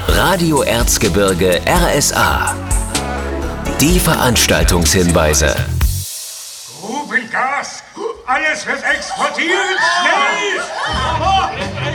Radio Erzgebirge RSA. Die Veranstaltungshinweise. Grubengas! Alles wird exportiert! Schnell!